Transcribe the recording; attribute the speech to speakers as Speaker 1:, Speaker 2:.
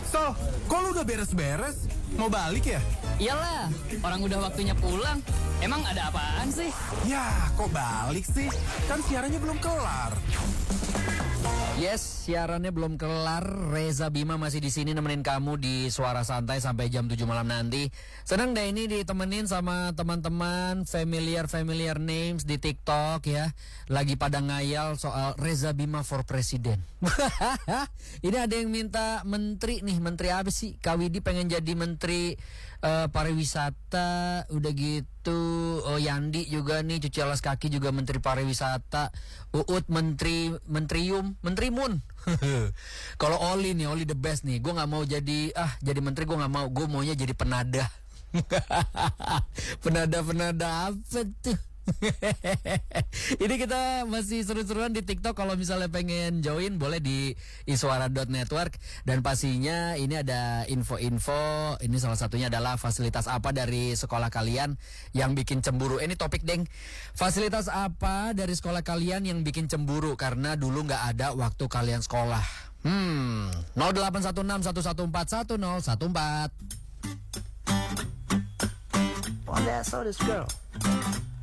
Speaker 1: So, kok lu udah beres-beres? Mau balik ya?
Speaker 2: Iyalah, orang udah waktunya pulang. Emang ada apaan sih?
Speaker 1: Ya, kok balik sih? Kan siarannya belum kelar.
Speaker 3: Yes, siarannya belum kelar. Reza Bima masih di sini nemenin kamu di Suara Santai sampai jam 7 malam nanti. Senang deh ini ditemenin sama teman-teman familiar names di TikTok ya. Lagi pada ngayal soal Reza Bima for President. Ini ada yang minta menteri nih, menteri apa sih? Kak Widi pengen jadi menteri pariwisata, udah gitu. Yandi juga nih, cuci alas kaki juga menteri pariwisata. Uut menterimun. Kalau Oli nih, Oli the best nih. Gue nggak mau jadi menteri, gue nggak mau. Gue maunya jadi penada. penada apa tuh? Ini kita masih seru-seruan di TikTok. Kalau misalnya pengen join boleh di iswara.network. Dan pastinya ini ada info-info. Ini salah satunya adalah fasilitas apa dari sekolah kalian yang bikin cemburu. Ini topik deng. Fasilitas apa dari sekolah kalian yang bikin cemburu karena dulu nggak ada waktu kalian sekolah? 0816 1141 1014.
Speaker 4: One day I saw this girl.